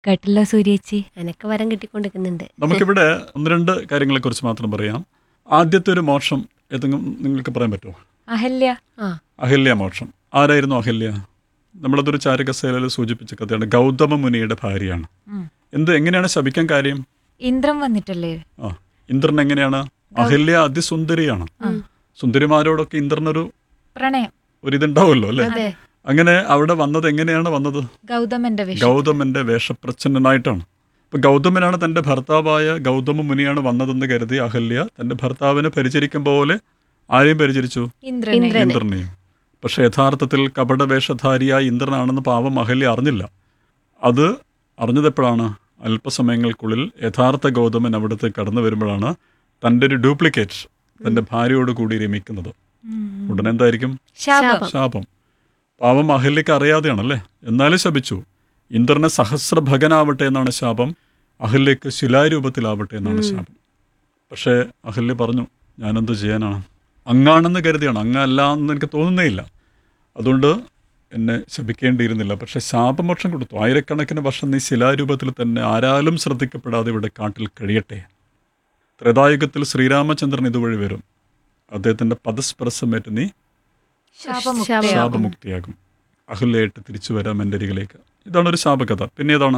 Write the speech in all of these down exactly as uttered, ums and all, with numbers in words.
കേട്ടല്ലോ സൂര്യേച്ചി. എനക്ക് വരം കിട്ടിക്കൊണ്ടിരിക്കുന്നുണ്ട്. നമുക്കിവിടെ ഒന്ന് രണ്ട് കാര്യങ്ങളെക്കുറിച്ച് മാത്രം പറയാം. ആദ്യത്തെ ഒരു മോക്ഷം ഏതെങ്കിലും നിങ്ങൾക്ക് പറയാൻ പറ്റുമോ? അഹല്യ. ആ അഹല്യ മോക്ഷം. ആരായിരുന്നു അഹല്യ? നമ്മളതൊരു ചാരുകസേലയിൽ സൂചിപ്പിച്ച കഥയാണ്. ഗൗതമ മുനിയുടെ ഭാര്യയാണ്. ഉം. എന്ത് എങ്ങനെയാണ് ശപിക്കാൻ കാര്യം? ഇന്ദ്രൻ വന്നിട്ടല്ലേ? ആ ഇന്ദ്രൻ എങ്ങനെയാണ്? അഹല്യ അതിസുന്ദരിയാണ്. സുന്ദരിമാരോടൊക്കെ ഇന്ദ്രനൊരു പ്രണയം. ഒരിതുണ്ടാവുമല്ലോ അല്ലേ? അതെ. അങ്ങനെ അവിടെ വന്നത് എങ്ങനെയാണ് വന്നത്? ഗൗതമന്റെ വേഷം. ഗൗതമന്റെ വേഷപ്രച്ഛന്നനായിട്ടാണ്. ഇപ്പൊ ഗൗതമനാണ് തന്റെ ഭർത്താവായ ഗൗതമ മുനിയാണ് വന്നതെന്ന് കരുതി അഹല്യ തന്റെ ഭർത്താവിനെ പരിചരിക്കും പോലെ ആരെയും പരിചരിച്ചു? ഇന്ദ്രനെ. ഇന്ദ്രനെ. ഇന്ദ്രനെയും. പക്ഷെ യഥാർത്ഥത്തിൽ കപടവേഷധാരിയായ ഇന്ദ്രനാണെന്ന് പാവം അഹല്യ അറിഞ്ഞില്ല. അത് അറിഞ്ഞതെപ്പോഴാണ്? അല്പസമയങ്ങൾക്കുള്ളിൽ യഥാർത്ഥ ഗൗതമൻ അവിടുത്തെ കടന്നു വരുമ്പോഴാണ് തൻ്റെ ഒരു ഡ്യൂപ്ലിക്കേറ്റ് തൻ്റെ ഭാര്യയോട് കൂടി രമിക്കുന്നത്. ഉടനെ എന്തായിരിക്കും? ശാപം. ശാപം. പാവം അഹല്യക്ക് അറിയാതെയാണല്ലേ, എന്നാലും ശപിച്ചു. ഇന്ദ്രനെ സഹസ്രഭഗനാവട്ടെ എന്നാണ് ശാപം, അഹല്യക്ക് ശിലാരൂപത്തിലാവട്ടെ എന്നാണ് ശാപം. പക്ഷേ അഹല്യ പറഞ്ഞു, ഞാനെന്ത് ചെയ്യാനാണ്? അങ്ങാണെന്ന് കരുതിയാണ്, അങ്ങല്ല എന്ന് എനിക്ക് തോന്നുന്നേ ഇല്ല. അതുകൊണ്ട് എന്നെ ശപിക്കേണ്ടിയിരുന്നില്ല. പക്ഷെ ശാപമോക്ഷം കൊടുത്തു. ആയിരക്കണക്കിന് വർഷം നീ ശിലാരൂപത്തിൽ തന്നെ ആരാലും ശ്രദ്ധിക്കപ്പെടാതെ ഇവിടെ കാട്ടിൽ കഴിയട്ടെ. ത്രേതായുഗത്തിൽ ശ്രീരാമചന്ദ്രൻ ഇതുവഴി വരും. അദ്ദേഹത്തിൻ്റെ പദസ്പർശമേറ്റ് നീ ശാപമുക്തയാകും. ശാപമുക്തിയാകും. അഹല്യായിട്ട് തിരിച്ചു വരാം എൻ്റെ അരികിലേക്ക്. ഇതാണ് ഒരു ശാപകഥ. പിന്നെ ഏതാണ്?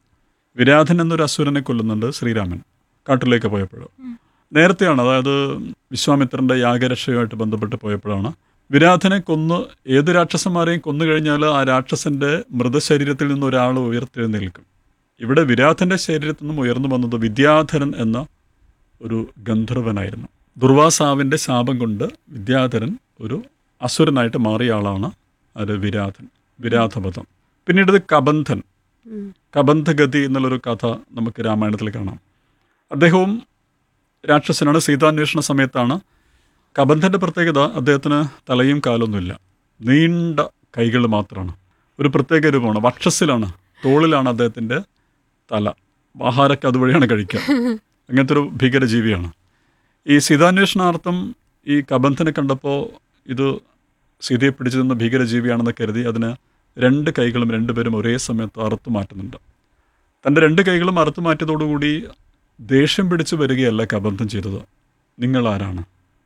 വിരാധൻ എന്നൊരു അസുരനെ കൊല്ലുന്നുണ്ട് ശ്രീരാമൻ കാട്ടിലേക്ക് പോയപ്പോഴോ. നേരത്തെയാണ്, അതായത് വിശ്വാമിത്രൻ്റെ യാഗരക്ഷയുമായിട്ട് ബന്ധപ്പെട്ട് പോയപ്പോഴാണ്. വിരാധനെ കൊന്ന് ഏത് രാക്ഷസന്മാരെയും കൊന്നു കഴിഞ്ഞാൽ ആ രാക്ഷസന്റെ മൃതശരീരത്തിൽ നിന്ന് ഒരാൾ ഉയർത്തെഴുന്നേൽക്കും. ഇവിടെ വിരാധന്റെ ശരീരത്തിൽ നിന്നും ഉയർന്നു വന്നത് വിദ്യാധരൻ എന്ന ഒരു ഗന്ധർവനായിരുന്നു. ദുർവാസാവിൻ്റെ ശാപം കൊണ്ട് വിദ്യാധരൻ ഒരു അസുരനായിട്ട് മാറിയ ആളാണ് അത് വിരാധൻ, വിരാധവധം. പിന്നീട് ഇത് കബന്ധൻ, കബന്ധഗതി എന്നുള്ളൊരു കഥ നമുക്ക് രാമായണത്തിൽ കാണാം. അദ്ദേഹവും രാക്ഷസനാണ്. സീതാന്വേഷണ സമയത്താണ്. കബന്ധൻ്റെ പ്രത്യേകത, അദ്ദേഹത്തിന് തലയും കാലൊന്നുമില്ല, നീണ്ട കൈകൾ മാത്രമാണ്. ഒരു പ്രത്യേക രൂപമാണ്, വക്ഷസ്സിലാണ്, തോളിലാണ് അദ്ദേഹത്തിൻ്റെ തല. ആഹാരമൊക്കെ അതുവഴിയാണ് കഴിക്കുക. അങ്ങനത്തെ ഒരു ഭീകരജീവിയാണ്. ഈ സീതാന്വേഷണാർത്ഥം ഈ കബന്ധനെ കണ്ടപ്പോൾ ഇത് സീതയെ പിടിച്ചു നിന്ന ഭീകരജീവിയാണെന്ന് കരുതി അതിന് രണ്ട് കൈകളും രണ്ടുപേരും ഒരേ സമയത്ത് അറുത്തു മാറ്റുന്നുണ്ട്. തൻ്റെ രണ്ട് കൈകളും അറുത്തു മാറ്റിയതോടുകൂടി ദേഷ്യം പിടിച്ചു വരികയല്ല കബന്ധം ചെയ്തത്. നിങ്ങൾ ആരാണ്?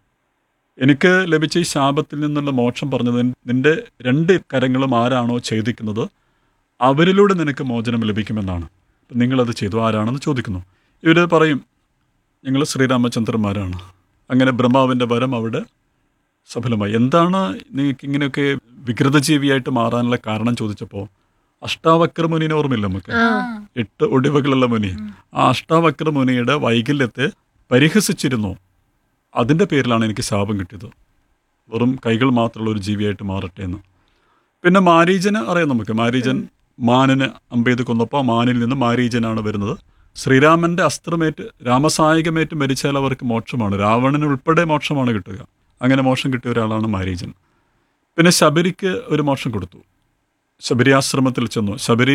എനിക്ക് ലഭിച്ച ഈ ശാപത്തിൽ നിന്നുള്ള മോക്ഷം പറഞ്ഞത് നിന്റെ രണ്ട് കരങ്ങളും ആരാണോ ഛേദിക്കുന്നത് അവരിലൂടെ നിനക്ക് മോചനം ലഭിക്കുമെന്നാണ്. അപ്പം നിങ്ങളത് ചെയ്തു, ആരാണെന്ന് ചോദിക്കുന്നു. ഇവർ പറയും, ഞങ്ങൾ ശ്രീരാമചന്ദ്രന്മാരാണ്. അങ്ങനെ ബ്രഹ്മാവിൻ്റെ വരം അവിടെ സഫലമായി. എന്താണ് നിങ്ങൾക്ക് ഇങ്ങനെയൊക്കെ വികൃതജീവിയായിട്ട് മാറാനുള്ള കാരണം ചോദിച്ചപ്പോൾ അഷ്ടാവക്ര മുനിനെ ഓർമ്മയില്ല നമുക്ക്? എട്ട് ഒടിവുകളുള്ള മുനി. ആ അഷ്ടാവക്ര മുനിയുടെ വൈകല്യത്തെ പരിഹസിച്ചിരുന്നു. അതിൻ്റെ പേരിലാണ് എനിക്ക് ശാപം കിട്ടിയത്. വെറും കൈകൾ മാത്രമുള്ള ഒരു ജീവിയായിട്ട് മാറട്ടെ എന്ന്. പിന്നെ മാരീജന് അറിയാം നമുക്ക്. മാരീജൻ മാനിനെ അമ്പെയ്ത് കൊന്നപ്പോൾ മാനിൽ നിന്ന് മാരീജനാണ് വരുന്നത്. ശ്രീരാമൻ്റെ അസ്ത്രമേറ്റ് രാമസായകമേറ്റ് മരിച്ചാൽ അവർക്ക് മോക്ഷമാണ്. രാവണന് ഉൾപ്പെടെ മോക്ഷമാണ് കിട്ടുക. അങ്ങനെ മോക്ഷം കിട്ടിയ ഒരാളാണ് മാരീജൻ. പിന്നെ ശബരിക്ക് ഒരു മോക്ഷം കൊടുത്തു. ശബരി ആശ്രമത്തിൽ ചെന്നു. ശബരി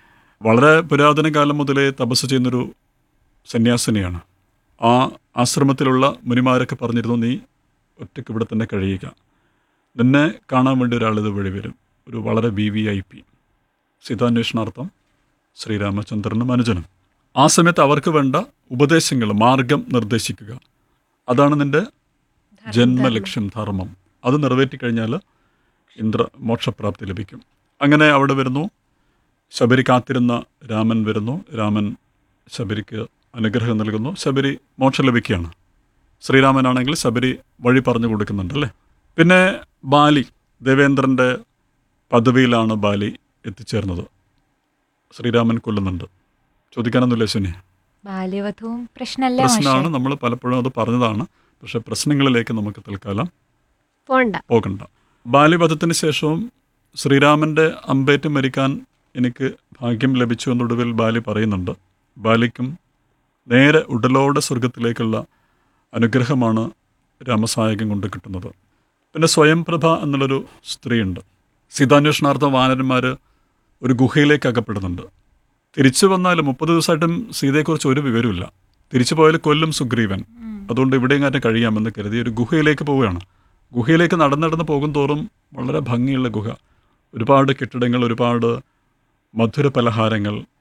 വളരെ പുരാതന കാലം മുതലേ തപസ് ചെയ്യുന്നൊരു സന്യാസിനിയാണ്. ആ ആശ്രമത്തിലുള്ള മുനിമാരൊക്കെ പറഞ്ഞിരുന്നു, നീ ഒറ്റയ്ക്ക് ഇവിടെ തന്നെ കഴിയുക, നിന്നെ കാണാൻ വേണ്ടി ഒരാളിത് വഴി വരും, ഒരു വളരെ വി വി ഐ പി. സീതാന്വേഷണാർത്ഥം ശ്രീരാമചന്ദ്രനും അനുജനും. ആ സമയത്ത് അവർക്ക് വേണ്ട ഉപദേശങ്ങൾ, മാർഗം നിർദ്ദേശിക്കുക. അതാണ് നിൻ്റെ ജന്മലക്ഷ്യം, ധർമ്മം. അത് നിറവേറ്റിക്കഴിഞ്ഞാൽ ഇന്ദ്ര മോക്ഷപ്രാപ്തി ലഭിക്കും. അങ്ങനെ അവിടെ വരുന്നു. ശബരി കാത്തിരുന്ന രാമൻ വരുന്നു. രാമൻ ശബരിക്ക് അനുഗ്രഹം നൽകുന്നു. ശബരി മോക്ഷം ലഭിക്കുകയാണ്. ശ്രീരാമനാണെങ്കിൽ ശബരി വഴി പറഞ്ഞു കൊടുക്കുന്നുണ്ടല്ലേ. പിന്നെ ബാലി, ദേവേന്ദ്രൻ്റെ പദവിയിലാണ് ബാലി എത്തിച്ചേർന്നത്. ശ്രീരാമൻ കൊല്ലുന്നുണ്ട്. ചോദിക്കാനൊന്നുമില്ല ശനി. ബാല്യവധവും പ്രശ്നമല്ല. പ്രശ്നമാണ്, നമ്മൾ പലപ്പോഴും അത് പറഞ്ഞതാണ്. പക്ഷെ പ്രശ്നങ്ങളിലേക്ക് നമുക്ക് തൽക്കാലം പോണ്ട പോകണ്ട. ബാല്യവധത്തിന് ശേഷവും ശ്രീരാമൻ്റെ അമ്പേറ്റ് മരിക്കാൻ എനിക്ക് ഭാഗ്യം ലഭിച്ചു എന്നൊടുവിൽ ബാലി പറയുന്നുണ്ട്. ബാലിക്കും നേരെ ഉടലോടെ സ്വർഗത്തിലേക്കുള്ള അനുഗ്രഹമാണ് രാമസായകം കൊണ്ട് കിട്ടുന്നത്. പിന്നെ സ്വയംപ്രഭ എന്നുള്ളൊരു സ്ത്രീയുണ്ട്. സീതാന്വേഷണാർത്ഥം വാനരന്മാർ ഒരു ഗുഹയിലേക്ക് അകപ്പെടുന്നുണ്ട്. തിരിച്ചു വന്നാൽ മുപ്പത് ദിവസമായിട്ടും സീതയെക്കുറിച്ച് ഒരു വിവരമില്ല. തിരിച്ചു പോയാൽ കൊല്ലും സുഗ്രീവൻ. അതുകൊണ്ട് ഇവിടെയെങ്ങാനും കഴിയാമെന്ന് കരുതി ഒരു ഗുഹയിലേക്ക് പോവുകയാണ്. ഗുഹയിലേക്ക് നടന്ന് നടന്ന് പോകും തോറും വളരെ ഭംഗിയുള്ള ഗുഹ, ഒരുപാട് കെട്ടിടങ്ങൾ, ഒരുപാട് മധുര പലഹാരങ്ങൾ,